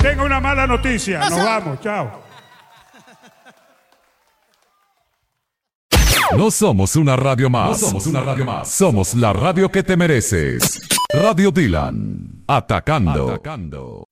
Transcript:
tengo una mala noticia. Nos vamos, chao. No somos una radio más. Somos la radio que te mereces. Radio Dylan. Atacando.